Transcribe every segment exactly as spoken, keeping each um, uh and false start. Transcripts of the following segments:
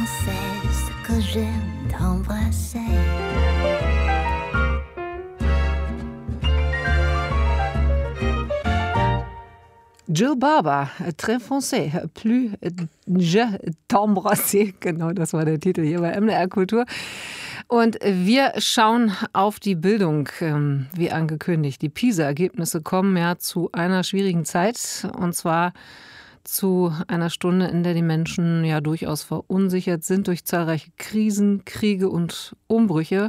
pensais, ce que j'aime t'embrasser. Jill Barber, Très Français, plus je t'embrasser, genau, das war der Titel hier bei M D R Kultur. Und wir schauen auf die Bildung, wie angekündigt. Die PISA-Ergebnisse kommen ja zu einer schwierigen Zeit, und zwar zu einer Stunde, in der die Menschen ja durchaus verunsichert sind durch zahlreiche Krisen, Kriege und Umbrüche.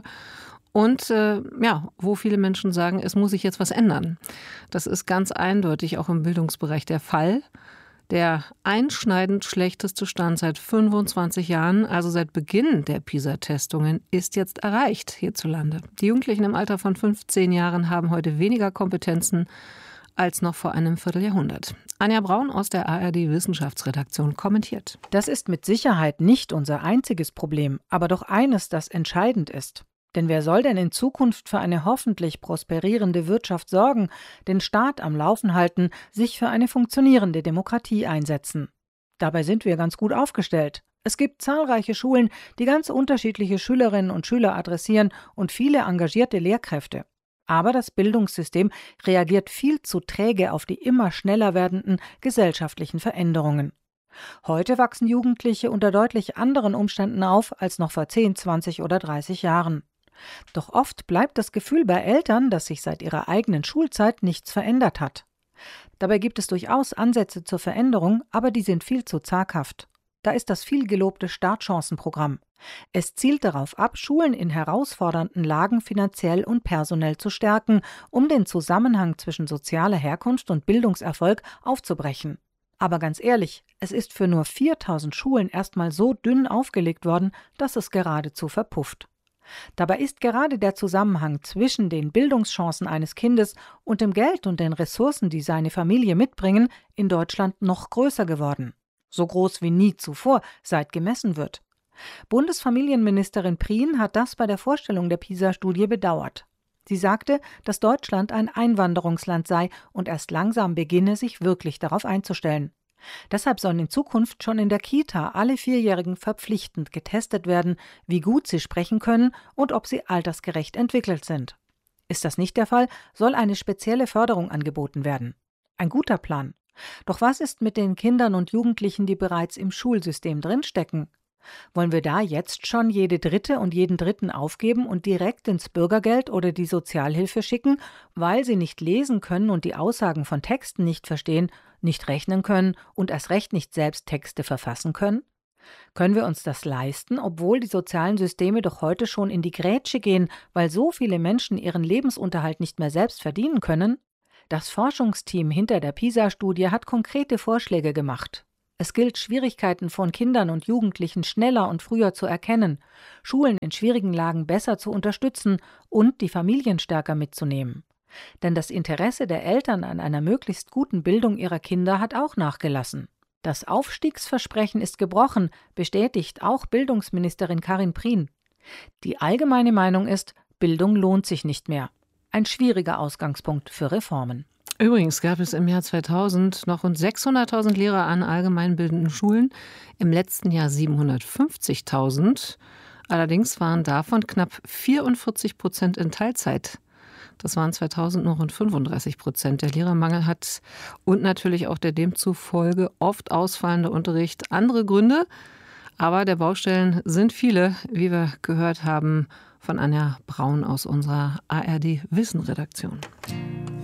Und äh, ja, wo viele Menschen sagen, es muss sich jetzt was ändern. Das ist ganz eindeutig auch im Bildungsbereich der Fall. Der einschneidend schlechteste Stand seit fünfundzwanzig Jahren, also seit Beginn der PISA-Testungen, ist jetzt erreicht hierzulande. Die Jugendlichen im Alter von fünfzehn Jahren haben heute weniger Kompetenzen als noch vor einem Vierteljahrhundert. Anja Braun aus der A R D-Wissenschaftsredaktion kommentiert. Das ist mit Sicherheit nicht unser einziges Problem, aber doch eines, das entscheidend ist. Denn wer soll denn in Zukunft für eine hoffentlich prosperierende Wirtschaft sorgen, den Staat am Laufen halten, sich für eine funktionierende Demokratie einsetzen? Dabei sind wir ganz gut aufgestellt. Es gibt zahlreiche Schulen, die ganz unterschiedliche Schülerinnen und Schüler adressieren und viele engagierte Lehrkräfte. Aber das Bildungssystem reagiert viel zu träge auf die immer schneller werdenden gesellschaftlichen Veränderungen. Heute wachsen Jugendliche unter deutlich anderen Umständen auf als noch vor zehn, zwanzig oder dreißig Jahren. Doch oft bleibt das Gefühl bei Eltern, dass sich seit ihrer eigenen Schulzeit nichts verändert hat. Dabei gibt es durchaus Ansätze zur Veränderung, aber die sind viel zu zaghaft. Da ist das viel gelobte Startchancenprogramm. Es zielt darauf ab, Schulen in herausfordernden Lagen finanziell und personell zu stärken, um den Zusammenhang zwischen sozialer Herkunft und Bildungserfolg aufzubrechen. Aber ganz ehrlich, es ist für nur viertausend Schulen erstmal so dünn aufgelegt worden, dass es geradezu verpufft. Dabei ist gerade der Zusammenhang zwischen den Bildungschancen eines Kindes und dem Geld und den Ressourcen, die seine Familie mitbringen, in Deutschland noch größer geworden. So groß wie nie zuvor, seit gemessen wird. Bundesfamilienministerin Prien hat das bei der Vorstellung der PISA-Studie bedauert. Sie sagte, dass Deutschland ein Einwanderungsland sei und erst langsam beginne, sich wirklich darauf einzustellen. Deshalb sollen in Zukunft schon in der Kita alle Vierjährigen verpflichtend getestet werden, wie gut sie sprechen können und ob sie altersgerecht entwickelt sind. Ist das nicht der Fall, soll eine spezielle Förderung angeboten werden. Ein guter Plan. Doch was ist mit den Kindern und Jugendlichen, die bereits im Schulsystem drinstecken? Wollen wir da jetzt schon jede Dritte und jeden Dritten aufgeben und direkt ins Bürgergeld oder die Sozialhilfe schicken, weil sie nicht lesen können und die Aussagen von Texten nicht verstehen, nicht rechnen können und erst recht nicht selbst Texte verfassen können? Können wir uns das leisten, obwohl die sozialen Systeme doch heute schon in die Grätsche gehen, weil so viele Menschen ihren Lebensunterhalt nicht mehr selbst verdienen können? Das Forschungsteam hinter der PISA-Studie hat konkrete Vorschläge gemacht. Es gilt, Schwierigkeiten von Kindern und Jugendlichen schneller und früher zu erkennen, Schulen in schwierigen Lagen besser zu unterstützen und die Familien stärker mitzunehmen. Denn das Interesse der Eltern an einer möglichst guten Bildung ihrer Kinder hat auch nachgelassen. Das Aufstiegsversprechen ist gebrochen, bestätigt auch Bildungsministerin Karin Prien. Die allgemeine Meinung ist, Bildung lohnt sich nicht mehr. Ein schwieriger Ausgangspunkt für Reformen. Übrigens gab es im Jahr zweitausend noch rund sechshunderttausend Lehrer an allgemeinbildenden Schulen, im letzten Jahr siebenhundertfünfzigtausend. Allerdings waren davon knapp vierundvierzig Prozent in Teilzeit. Das waren zweitausend nur rund fünfunddreißig Prozent. Der Lehrermangel hat und natürlich auch der demzufolge oft ausfallende Unterricht andere Gründe. Aber der Baustellen sind viele, wie wir gehört haben von Anja Braun aus unserer A R D-Wissenredaktion.